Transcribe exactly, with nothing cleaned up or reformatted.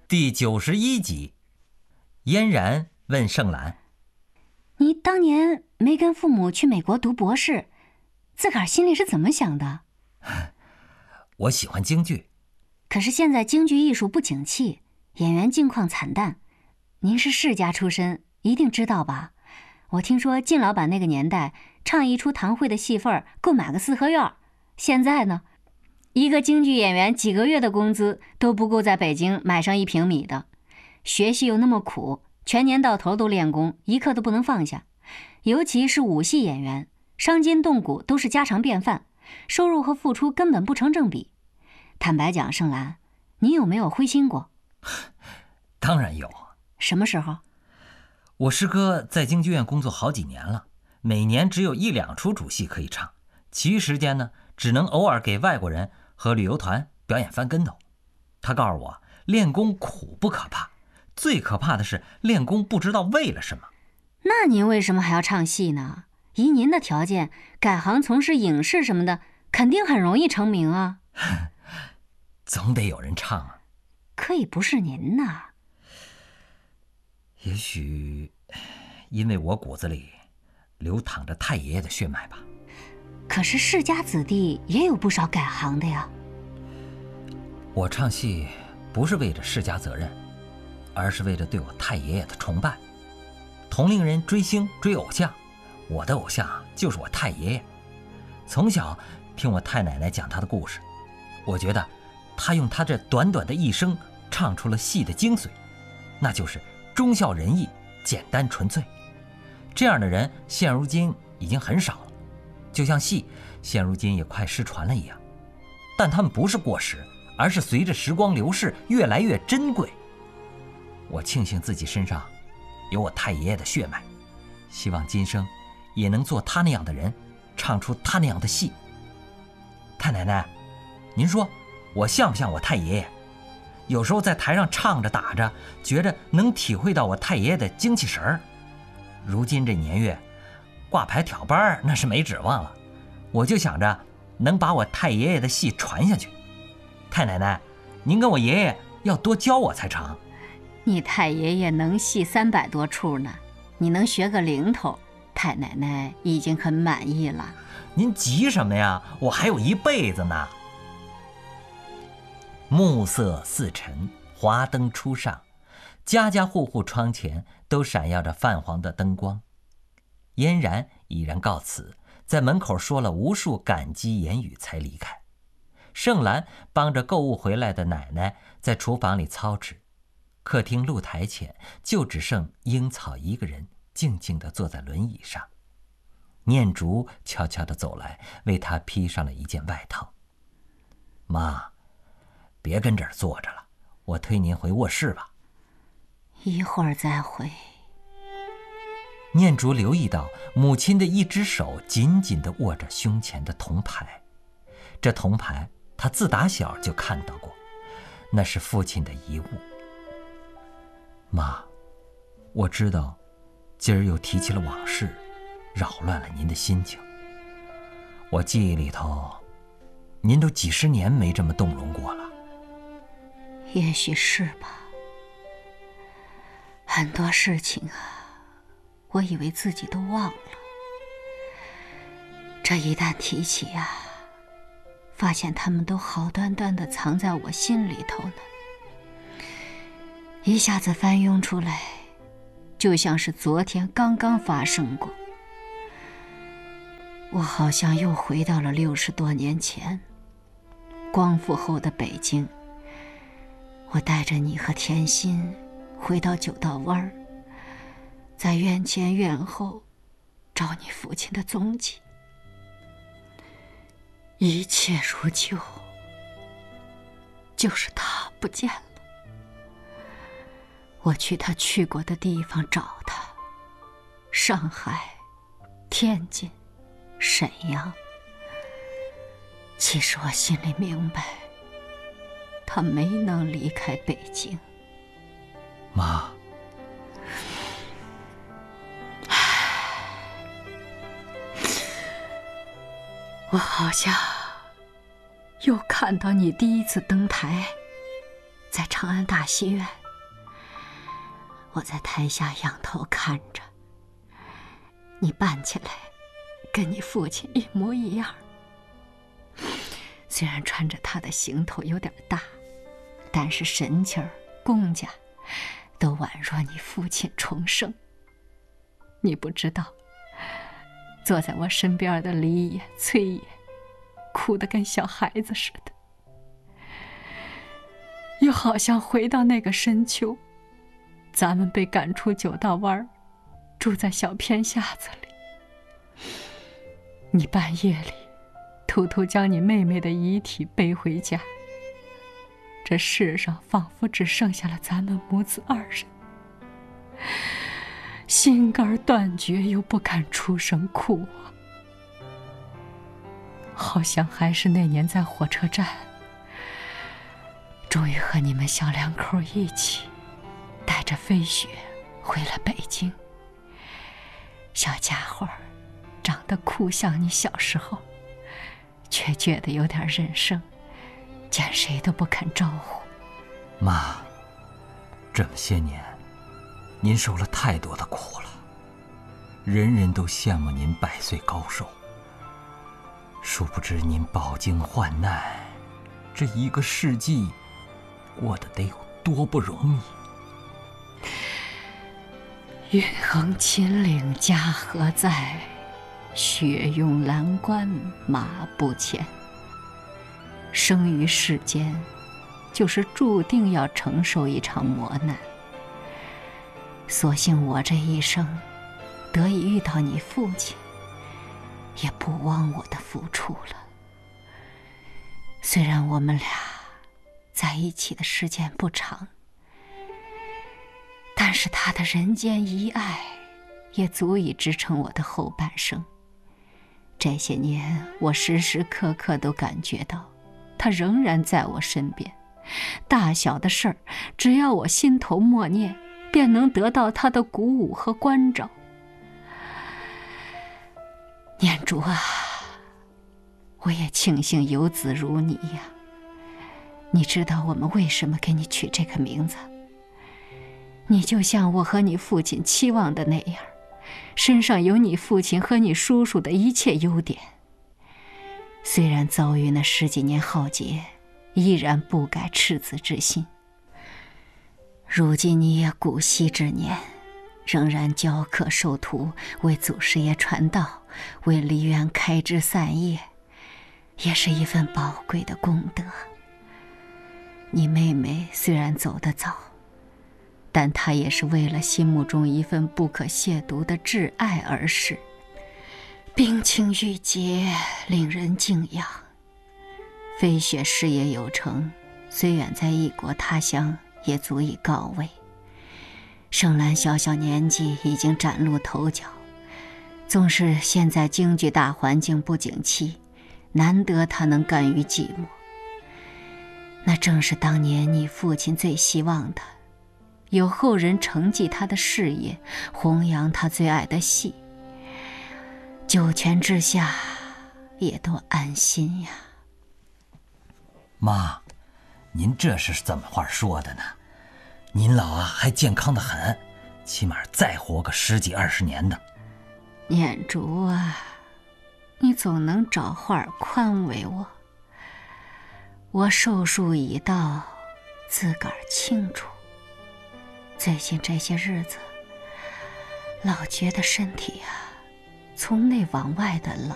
第九十一集，嫣然问盛兰：“ 你当年没跟父母去美国读博士，自个儿心里是怎么想的？” 我喜欢京剧， 可是现在京剧艺术不景气，演员境况惨淡。您是世家出身，一定知道吧？我听说靳老板那个年代，唱一出堂会的戏份够买个四合院。现在呢，一个京剧演员几个月的工资都不够在北京买上一平米的。学习又那么苦，全年到头都练功，一刻都不能放下。尤其是武戏演员，伤筋动骨都是家常便饭，收入和付出根本不成正比。坦白讲，盛兰，你有没有灰心过？ 当然有。 什么时候？ 我师哥在京剧院工作好几年了，每年只有一两出主戏可以唱，其余时间呢，只能偶尔给外国人和旅游团表演翻跟头。他告诉我，练功苦不可怕，最可怕的是练功不知道为了什么。 那您为什么还要唱戏呢？以您的条件，改行从事影视什么的，肯定很容易成名啊。 总得有人唱啊。 可以不是您呐。 也许因为我骨子里流淌着太爷爷的血脉吧。 可是世家子弟也有不少改行的呀。 我唱戏不是为着世家责任，而是为着对我太爷爷的崇拜。同龄人追星追偶像，我的偶像就是我太爷爷。从小听我太奶奶讲他的故事，我觉得他用他这短短的一生唱出了戏的精髓，那就是忠孝仁义，简单纯粹。这样的人现如今已经很少了，就像戏现如今也快失传了一样。但他们不是过时，而是随着时光流逝越来越珍贵。我庆幸自己身上有我太爷爷的血脉，希望今生也能做他那样的人，唱出他那样的戏。太奶奶，您说我像不像我太爷爷？有时候在台上唱着打着，觉着能体会到我太爷爷的精气神儿。如今这年月，挂牌挑班那是没指望了，我就想着能把我太爷爷的戏传下去。太奶奶，您跟我爷爷要多教我才成。 你太爷爷能戏三百多出呢，你能学个零头，太奶奶已经很满意了。 您急什么呀？我还有一辈子呢。暮色四沉，华灯初上，家家户户窗前都闪耀着泛黄的灯光。嫣然已然告辞，在门口说了无数感激言语才离开。盛兰帮着购物回来的奶奶在厨房里操持，客厅露台前就只剩樱草一个人静静地坐在轮椅上。念竹悄悄地走来，为她披上了一件外套。妈，别跟这儿坐着了，我推您回卧室吧。 一会儿再回。 念竹留意到母亲的一只手紧紧地握着胸前的铜牌，这铜牌她自打小就看到过，那是父亲的遗物。妈，我知道今儿又提起了往事，扰乱了您的心情。我记忆里头，您都几十年没这么动容过了。 也许是吧。很多事情啊，我以为自己都忘了，这一旦提起啊，发现他们都好端端地藏在我心里头呢，一下子翻涌出来，就像是昨天刚刚发生过。我好像又回到了六十多年前，光复后的北京。我带着你和甜心回到九道湾儿，在院前院后找你父亲的踪迹。一切如旧，就是他不见了。我去他去过的地方找他，上海、天津、沈阳。其实我心里明白，他没能离开北京。 妈， 我好像又看到你第一次登台，在长安大戏院。 我在台下仰头看着，你扮起来跟你父亲一模一样。虽然穿着他的行头有点大，但是神气儿、公家都宛若你父亲重生。你不知道，坐在我身边的李爷、崔爷哭得跟小孩子似的，又好像回到那个深秋，咱们被赶出九道湾，住在小偏巷子里。你半夜里偷偷将你妹妹的遗体背回家，这世上仿佛只剩下了咱们母子二人，心肝断绝又不敢出声哭啊。好像还是那年在火车站，终于和你们小两口一起带着飞雪回了北京。小家伙长得酷像你小时候，却觉得有点人生，见谁都不肯招呼。 妈，这么些年您受了太多的苦了，人人都羡慕您百岁高寿，殊不知您饱经患难，这一个世纪过得得有多不容易。 云横秦岭家何在，雪拥蓝关马不前。生于世间，就是注定要承受一场磨难。所幸我这一生得以遇到你父亲，也不枉我的付出了。虽然我们俩在一起的时间不长，但是他的人间遗爱也足以支撑我的后半生。这些年，我时时刻刻都感觉到他仍然在我身边，大小的事儿，只要我心头默念，便能得到他的鼓舞和关照。念珠啊，我也庆幸有子如你呀。你知道我们为什么给你取这个名字？你就像我和你父亲期望的那样，身上有你父亲和你叔叔的一切优点。虽然遭遇那十几年浩劫，依然不改赤子之心。如今你也古稀之年，仍然教课授徒，为祖师爷传道，为梨园开枝散叶，也是一份宝贵的功德。你妹妹虽然走得早，但她也是为了心目中一份不可亵渎的挚爱而逝，冰清玉洁，令人敬仰。飞雪事业有成，虽远在异国他乡，也足以告慰。盛兰小小年纪已经崭露头角，纵是现在京剧大环境不景气，难得她能甘于寂寞。那正是当年你父亲最希望的，有后人承继他的事业，弘扬他最爱的戏，九泉之下也都安心呀。 妈，您这是怎么话说的呢？您老啊还健康得很，起码再活个十几二十年的。 念珠啊，你总能找话宽慰我。我寿数已到，自个儿清楚。最近这些日子，老觉得身体啊，从内往外的冷，